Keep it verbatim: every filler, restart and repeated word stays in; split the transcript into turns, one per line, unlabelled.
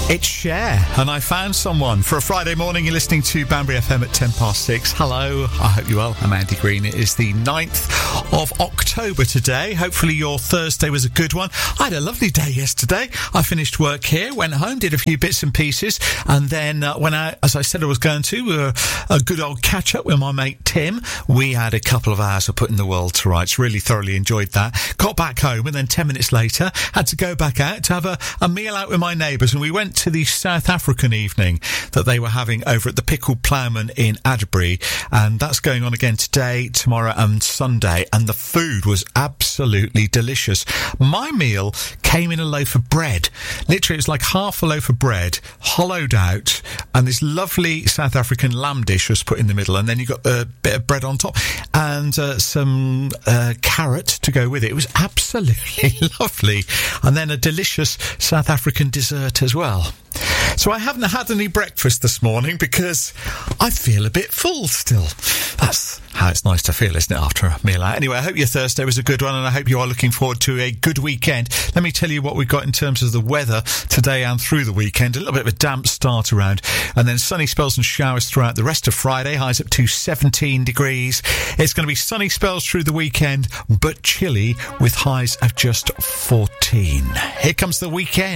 It's Cher, and I found someone. For a Friday morning, you're listening to Banbury F M at ten past six. Hello, I hope you're well. I'm Andy Green. It is the ninth of October today. Hopefully your Thursday was a good one. I had a lovely day yesterday. I finished work here, went home, did a few bits and pieces, and then uh, went out, as I said I was going to, uh, a good old catch-up with my mate Tim. We had a couple of hours of putting the world to rights. Really thoroughly enjoyed that. Got back home, and then ten minutes later, had to go back out to have a, a meal out with my neighbours, and we went to the South African evening that they were having over at the Pickled Ploughman in Adderbury, and that's going on again today, tomorrow and Sunday, and the food was absolutely delicious. My meal came in a loaf of bread. Literally, it was like half a loaf of bread, hollowed out, and this lovely South African lamb dish was put in the middle, and then you got a bit of bread on top, and uh, some uh, carrot to go with it. It was absolutely lovely, and then a delicious South African dessert as well. So I haven't had any breakfast this morning because I feel a bit full still. That's how it's nice to feel, isn't it, after a meal out? Anyway, I hope your Thursday was a good one, and I hope you are looking forward to a good weekend. Let me tell you what we've got in terms of the weather today and through the weekend. A little bit of a damp start around, and then sunny spells and showers throughout the rest of Friday. Highs up to seventeen degrees. It's going to be sunny spells through the weekend, but chilly with highs of just fourteen. Here comes the weekend.